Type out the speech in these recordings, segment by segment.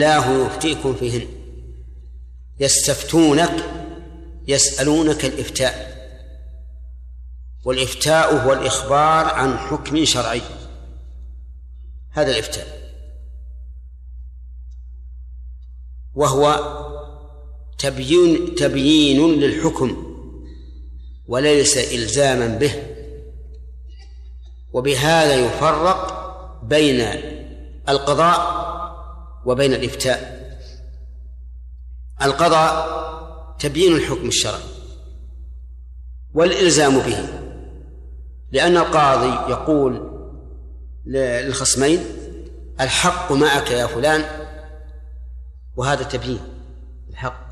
الله يفتيكم فيهن يستفتونك يسألونك الإفتاء، والإفتاء هو الإخبار عن حكم شرعي، هذا الإفتاء، وهو تبيين للحكم وليس إلزاما به. وبهذا يفرق بين القضاء وبين الإفتاء. القضاء تبيين الحكم الشرعي والإلزام به، لأن القاضي يقول للخصمين الحق معك يا فلان، وهذا تبيين الحق،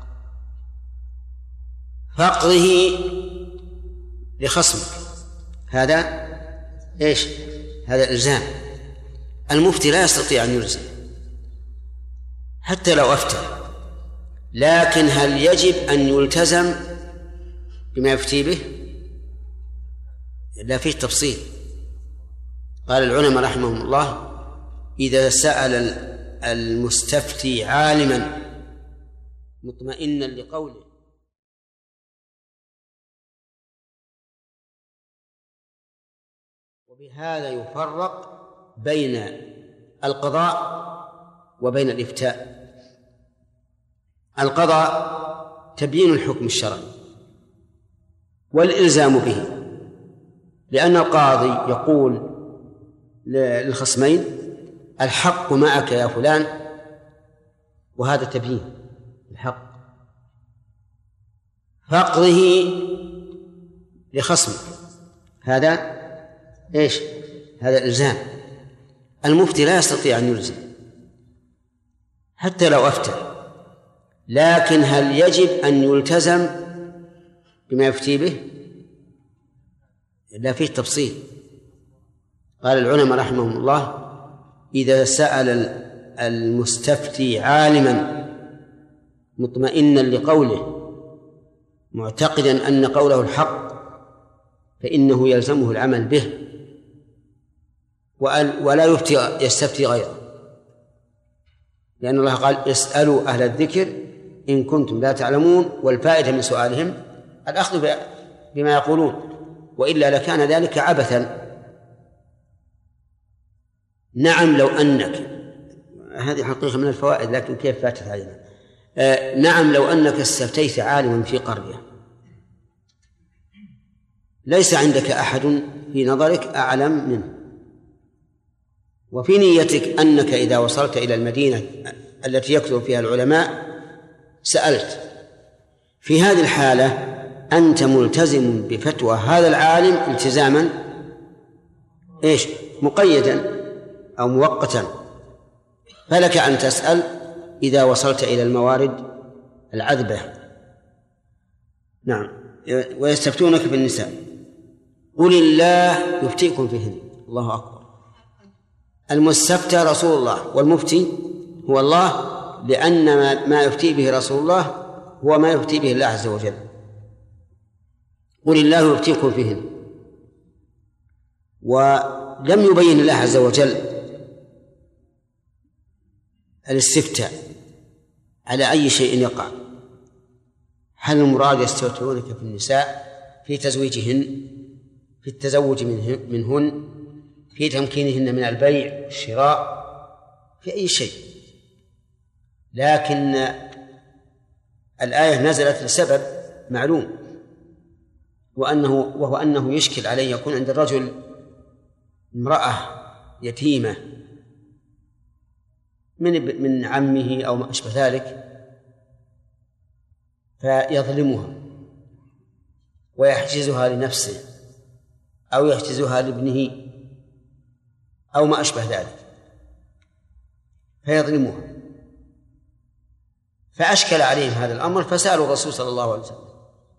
فاقضه لخصمك، هذا ايش؟ هذا الإلزام. المفتي لا يستطيع أن يلزم حتى لو أفتى، لكن هل يجب أن يلتزم بما يفتي به؟ لا، فيه تفصيل. قال العلماء رحمهم الله: إذا سأل المستفتي عالما مطمئنا لقوله وبهذا يفرق بين القضاء وبين الإفتاء. القضاء تبيين الحكم الشرعي والإلزام به، لأن القاضي يقول للخصمين الحق معك يا فلان، وهذا تبيين الحق، فاقضه لخصمك، هذا ايش؟ هذا الإلزام. المفتي لا يستطيع أن يلزم حتى لو أفتى، لكن هل يجب أن يلتزم بما يفتي به؟ لا، فيه تفصيل. قال العلماء رحمهم الله: إذا سأل المستفتي عالما مطمئنا لقوله معتقدا أن قوله الحق فإنه يلزمه العمل به، ولا يستفتي غيره، لأن الله قال: اسألوا أهل الذكر إن كنتم لا تعلمون، والفائدة من سؤالهم الأخذ بما يقولون، وإلا لكان ذلك عبثا. نعم لو أنك، هذه حقيقة من الفوائد لكن كيف فاتت علينا. نعم لو أنك استفتيت عالما في قرية ليس عندك أحد في نظرك أعلم منه، وفي نيتك أنك إذا وصلت إلى المدينة التي يكثر فيها العلماء سألت، في هذه الحالة أنت ملتزم بفتوى هذا العالم التزاما إيش؟ مقيدا أو مؤقتا، فلك أن تسأل إذا وصلت إلى الموارد العذبة. نعم. ويستفتونك في النساء قل الله يفتيكم فيهن. الله أكبر. المستفتى رسول الله والمفتي هو الله، لأن ما يفتي به رسول الله هو ما يفتي به الله عز وجل. قل الله يفتيكم فيهن، ولم يبين الله عز وجل الاستفتاء على أي شيء يقع. هل المراد يستفتونك في النساء في تزويجهن، في التزوج منهن، في تمكينهن من البيع والشراء، في أي شيء؟ لكن الآية نزلت لسبب معلوم، وهو أنه يشكل عليه يكون عند الرجل امرأة يتيمة من عمه أو ما أشبه ذلك، فيظلمها ويحجزها لنفسه أو يحجزها لابنه أو ما أشبه ذلك، فيظلمها، فأشكل عليهم هذا الأمر فسألوا الرسول صلى الله عليه وسلم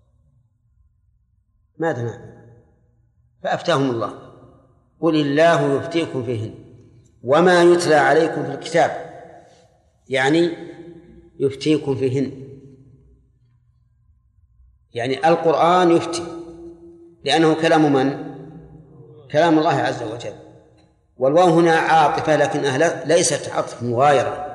ماذا نعمل؟ فأفتاهم الله قل الله يفتيكم فيهن وما يتلى عليكم في الكتاب، يعني يفتيكم فيهن، يعني القرآن يفتي، لأنه كلام من؟ كلام الله عز وجل. والواو هنا عاطفة لكن ليست عطف مغايرة،